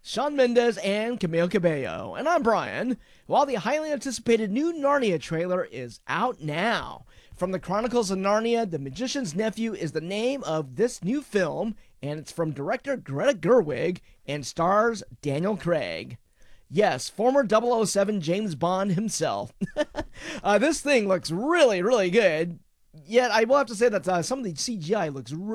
Shawn Mendes, and Camille Cabello. And I'm Brian. While the highly anticipated new Narnia trailer is out now. From the Chronicles of Narnia, The Magician's Nephew is the name of this new film, and it's from director Greta Gerwig and stars Daniel Craig. Yes, former 007 James Bond himself. This thing looks really, really good. Yet I will have to say that some of the CGI looks